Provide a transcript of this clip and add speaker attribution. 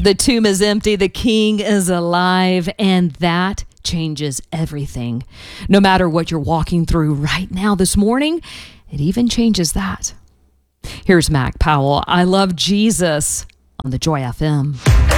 Speaker 1: The tomb is empty, the King is alive, and that changes everything. No matter what you're walking through right now this morning, it even changes that. Here's Mac Powell. I love Jesus on the Joy FM.